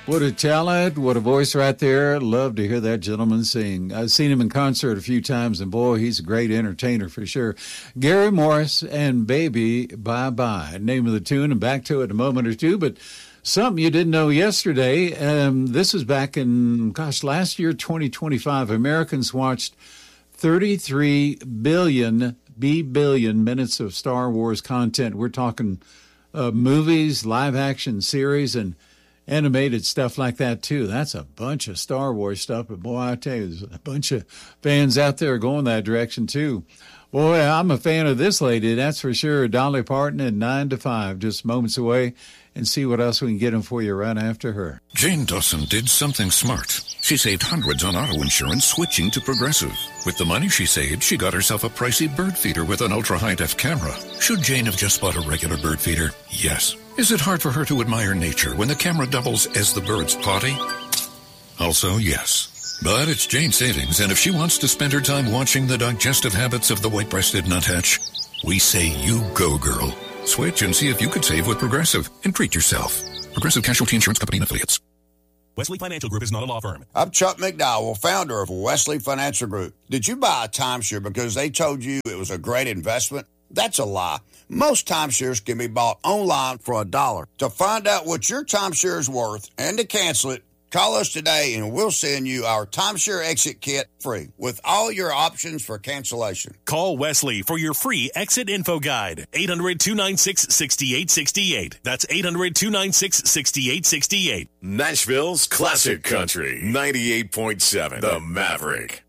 What a talent, what a voice right there. Love to hear that gentleman sing. I've seen him in concert a few times, and boy, he's a great entertainer for sure. Gary Morris and Baby Bye Bye. Name of the tune, and back to it in a moment or two, but something you didn't know yesterday. This is back in, last year, 2025. Americans watched 33 billion minutes of Star Wars content. We're talking movies, live action series, and animated stuff like that, too. That's a bunch of Star Wars stuff. But, boy, I tell you, there's a bunch of fans out there going that direction, too. Boy, I'm a fan of this lady, that's for sure. Dolly Parton at 9 to 5, just moments away, and see what else we can get them for you right after her. Jane Dawson did something smart. She saved hundreds on auto insurance switching to Progressive. With the money she saved, she got herself a pricey bird feeder with an ultra-high-def camera. Should Jane have just bought a regular bird feeder? Yes. Is it hard for her to admire nature when the camera doubles as the bird's potty? Also, yes. But it's Jane's savings, and if she wants to spend her time watching the digestive habits of the white-breasted nuthatch, we say you go, girl. Switch and see if you could save with Progressive and treat yourself. Progressive Casualty Insurance Company and Affiliates. Wesley Financial Group is not a law firm. I'm Chuck McDowell, founder of Wesley Financial Group. Did you buy a timeshare because they told you it was a great investment? That's a lie. Most timeshares can be bought online for $1. To find out what your timeshare is worth and to cancel it, call us today and we'll send you our timeshare exit kit free with all your options for cancellation. Call Wesley for your free exit info guide. 800-296-6868. That's 800-296-6868. Nashville's Classic Country, 98.7, The Maverick.